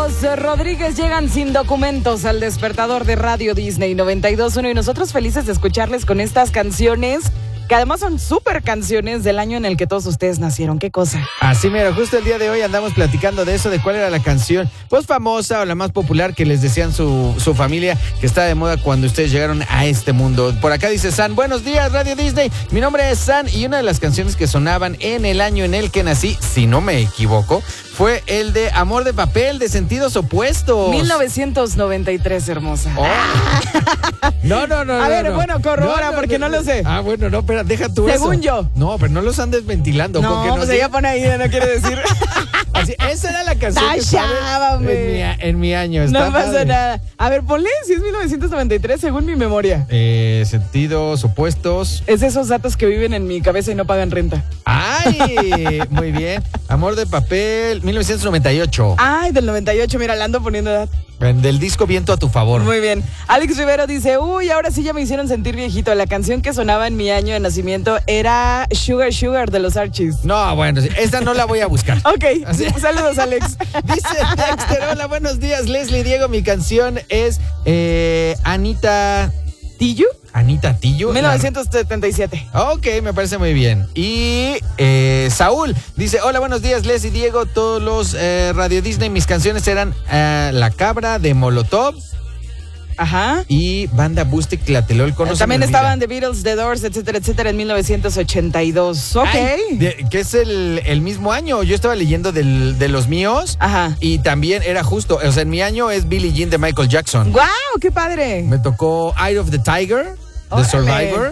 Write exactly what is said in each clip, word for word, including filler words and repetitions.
Los Rodríguez llegan sin documentos al despertador de Radio Disney noventa y dos punto uno y nosotros felices de escucharles con estas canciones que además son súper canciones del año en el que todos ustedes nacieron. ¿Qué cosa? Así mira, justo el día de hoy andamos platicando de eso, de cuál era la canción pues famosa o la más popular que les decían su, su familia que está de moda cuando ustedes llegaron a este mundo. Por acá dice San, buenos días Radio Disney, mi nombre es San y una de las canciones que sonaban en el año en el que nací, si no me equivoco, fue el de Amor de Papel, de Sentidos Opuestos. mil novecientos noventa y tres, hermosa. Oh. No, no, no. A no, ver, no. bueno, corrobora, no, no, Ah, bueno, no, pero deja tú Según eso. yo. No, pero no los andes ventilando. No, con que pues nos ella diga- pone ahí, no quiere decir. Así, esa era la canción que Tasha, estaba en mi, a- en mi año. Está No pasa padre. nada. A ver, ponle si es mil novecientos noventa y tres, según mi memoria. Eh, sentidos opuestos. Es de esos datos que viven en mi cabeza y no pagan renta. ¡Ay! Muy bien. Amor de Papel, mil novecientos noventa y ocho. Ay, del noventa y ocho, mira, le ando poniendo edad. Del disco Viento a tu favor. Muy bien. Alex Rivero dice, uy, ahora sí ya me hicieron sentir viejito. La canción que sonaba en mi año de nacimiento era Sugar Sugar de los Archies. No, bueno, sí, esta no la voy a buscar. Ok, Así- saludos, Alex. Dice Dexter, hola, buenos días, Leslie Diego. Mi canción es eh, Anita... ¿Tillu? Anita Tillo. mil novecientos setenta y siete. Ok, me parece muy bien. Y eh, Saúl dice, hola, buenos días, Les y Diego, todos los eh, Radio Disney, mis canciones eran eh, La Cabra de Molotov Ajá. y Banda Bustic Tlatelolco. No se También me olvida. estaban The Beatles, The Doors, etcétera, etcétera, en mil novecientos ochenta y dos. Ok. Ay, de- que es el, el mismo año. Yo estaba leyendo del- de los míos Ajá. y también era justo, o sea, en mi año es Billie Jean de Michael Jackson. ¡Guau! ¡Qué padre! Me tocó Eye of the Tiger, The Órale. Survivor.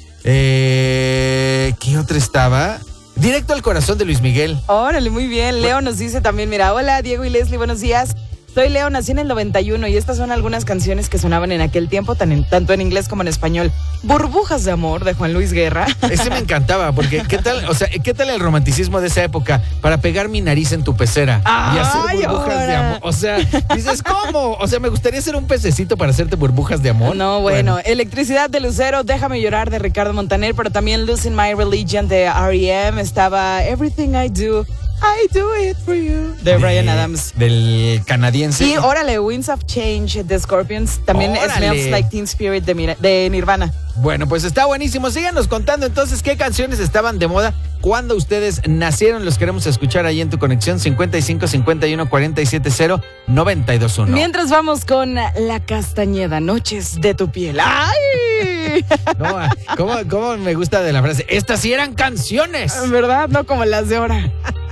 Eh, ¿Qué otra estaba? Directo al corazón de Luis Miguel. Órale, muy bien. Leo nos dice también, mira, hola Diego y Leslie, buenos días. Soy Leo, nací en el noventa y uno y estas son algunas canciones que sonaban en aquel tiempo, tan en- tanto en inglés como en español. Burbujas de amor de Juan Luis Guerra. Ese me encantaba, porque ¿qué tal, o sea, qué tal el romanticismo de esa época para pegar mi nariz en tu pecera y hacer Ay, burbujas de ahora. amor? O sea, dices, ¿cómo? O sea, me gustaría ser un pececito para hacerte burbujas de amor. No, bueno, Electricidad de Lucero, Déjame llorar de Ricardo Montaner, pero también Losing My Religion de R E M, estaba Everything I Do, I Do It For You de Bryan Adams. Del canadiense. Y órale, Winds of Change de Scorpions, también Órale. Smells Like Teen Spirit de, Mira- de Nirvana. Bueno, pues está buenísimo. Síganos contando entonces qué canciones estaban de moda cuando ustedes nacieron. Los queremos escuchar ahí en tu conexión cincuenta y cinco cincuenta y uno cuarenta y siete cero noventa y dos uno. Mientras vamos con La Castañeda, Noches de tu piel. ¡Ay! No, ¿cómo, cómo me gusta de la frase? Estas sí eran canciones. ¿Verdad? No como las de ahora.